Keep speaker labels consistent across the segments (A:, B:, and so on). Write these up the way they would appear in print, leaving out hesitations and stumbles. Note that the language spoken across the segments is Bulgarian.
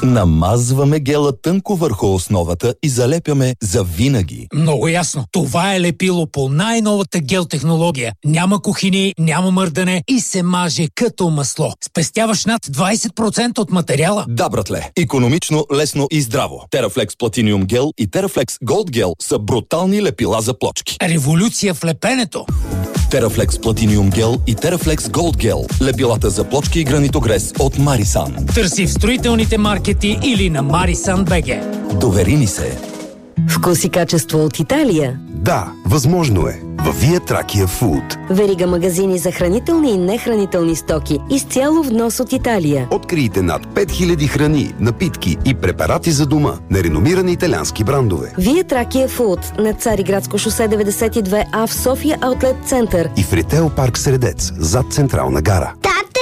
A: Намазваме гела тънко върху основата и залепяме завинаги.
B: Много ясно. Това е лепило по най-новата гел технология. Няма кухини, няма мърдане и се маже като масло. Спестяваш над 20% от материала.
A: Да, братле. Икономично, лесно и здраво. TeraFlex Platinum Gel и TeraFlex Gold Gel са брутални лепила за плочки.
B: Революция в лепенето.
A: TeraFlex Platinum Gel и TeraFlex Gold Gel. Лепилата за плочки и гранитогрес от Марисан.
B: Търси в строителните маркети или на Marisan.bg.
A: Довери ни се.
C: Вкус и качество от Италия?
D: Да, възможно е. Във Via Tracchia Food.
C: Верига магазини за хранителни и нехранителни стоки. Изцяло внос от Италия.
D: Открийте над 5000 храни, напитки и препарати за дома на реномирани италиански брандове.
C: Via Tracchia Food на Цариградско шосе 92А в София Аутлет Център.
D: И в Ритейл парк Средец, зад Централна гара.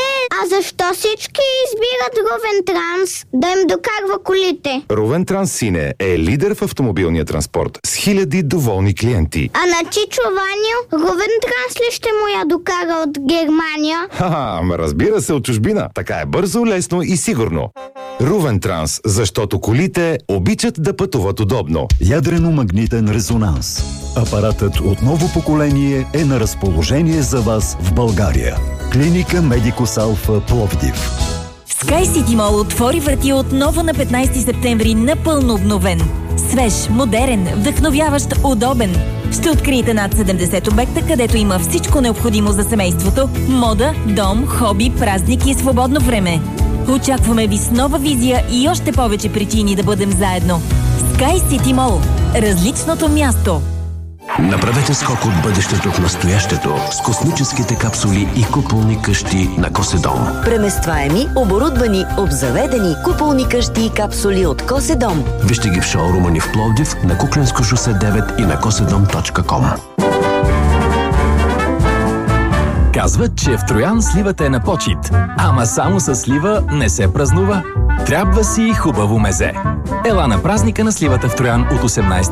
E: А защо всички избират Ровен Транс да им докарва колите?
F: Ровен Транс Сине е лидер в автомобилния транспорт с хиляди доволни клиенти.
E: А на Чичо Ваню Ровен Транс ли ще му я докара от Германия?
F: Ама разбира се, от чужбина. Така е бързо, лесно и сигурно. Ровен Транс, защото колите обичат да пътуват удобно.
G: Ядрено-магнитен резонанс. Апаратът от ново поколение е на разположение за вас в България. Клиника Медикус Алфа Пловдив.
H: Sky City Mall отвори врати отново на 15 септември напълно обновен. Свеж, модерен, вдъхновяващ, удобен. Ще откриете над 70 обекта, където има всичко необходимо за семейството, мода, дом, хоби, празник и свободно време. Очакваме ви с нова визия и още повече причини да бъдем заедно. Sky City Mall. Различното място.
I: Направете скок от бъдещето в настоящето с космическите капсули и куполни къщи на Коседом.
C: Преместваеми, оборудвани, обзаведени куполни къщи и капсули от Коседом.
I: Вижте ги в шоурума ни в Пловдив, на Кукленско шосе 9 и на kosedom.com.
J: Казват, че в Троян сливата е на почит. Ама само с слива не се празнува. Трябва си хубаво мезе. Ела на празника на сливата в Троян от 18